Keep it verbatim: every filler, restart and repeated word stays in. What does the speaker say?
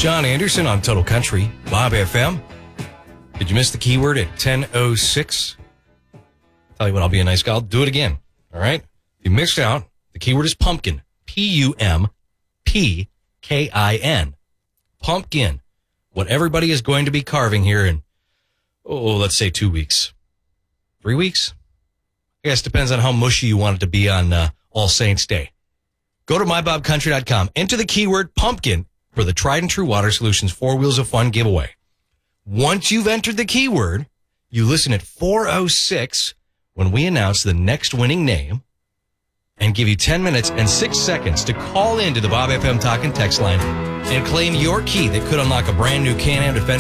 John Anderson on Total Country, Bob F M. Did you miss the keyword at ten oh six? Tell you what, I'll be a nice guy. I'll do it again. All right? If you missed out, the keyword is pumpkin. P U M P K I N. Pumpkin. What everybody is going to be carving here in, oh, let's say two weeks. Three weeks? I guess it depends on how mushy you want it to be on uh, All Saints Day. Go to my bob country dot com. Enter the keyword pumpkin for the Tried and True Water Solutions Four Wheels of Fun giveaway. Once you've entered the keyword, you listen at four oh six when we announce the next winning name and give you ten minutes and six seconds to call into the Bob F M Talk and Text line and claim your key that could unlock a brand new Can-Am Defender